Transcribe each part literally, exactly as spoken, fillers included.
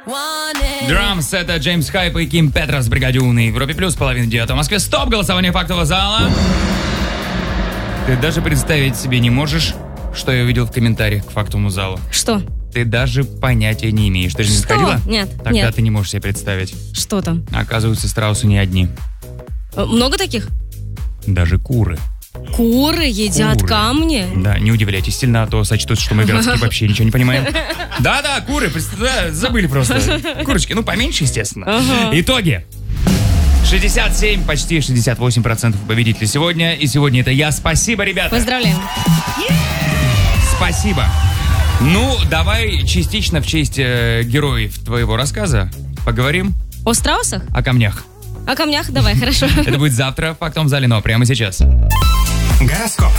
Драмс, это Джеймс Хайп и Ким Петрос в бригаде У на Европе плюс, половина девятого в Москве. Стоп, голосование фактового зала. Ты даже представить себе не можешь, что я увидел в комментариях к фактовому залу. Что? Ты даже понятия не имеешь. Ты же не Что? заходила? Нет, Тогда нет. ты не можешь себе представить. Что там? Оказывается, страусы не одни. Э, Много таких? Даже куры. Куры едят Куры. камни? Да, не удивляйтесь сильно, а то сочтут, что мы городские вообще ничего не понимаем. Да-да, куры, представ- да, забыли просто. Курочки, ну поменьше, естественно. Ага. Итоги. шестьдесят семь, почти шестьдесят восемь процентов победителей сегодня. И сегодня это я. Спасибо, ребята. Поздравляем. Спасибо. Ну, давай частично в честь э, героев твоего рассказа поговорим О страусах? о камнях. О камнях? Давай, хорошо. Это будет завтра в фактовом зале, но прямо сейчас. Гороскоп.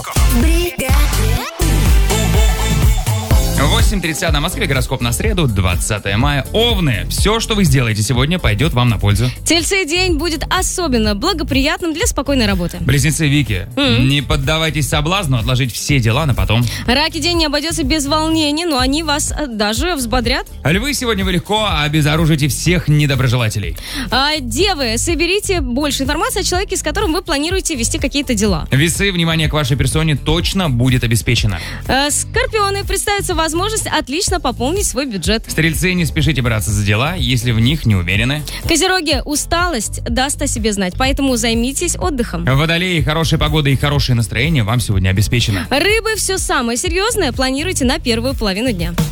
восемь тридцать на Москве, гороскоп на среду, двадцатое мая. Овны, все, что вы сделаете сегодня, пойдет вам на пользу. Тельцы, день будет особенно благоприятным для спокойной работы. Близнецы Вики, Мгм. не поддавайтесь соблазну отложить все дела на потом. Раки, день не обойдется без волнений, но они вас э, даже взбодрят. Львы, сегодня вы легко обезоружите всех недоброжелателей. А, девы, соберите больше информации о человеке, с которым вы планируете вести какие-то дела. Весы, внимание к вашей персоне точно будет обеспечено. А, скорпионы, представится возможность отлично пополнить свой бюджет. Стрельцы, не спешите браться за дела, если в них не уверены. Козероги, усталость даст о себе знать, поэтому займитесь отдыхом. Водолеи, хорошая погода и хорошее настроение вам сегодня обеспечено. Рыбы, все самое серьезное планируйте на первую половину дня.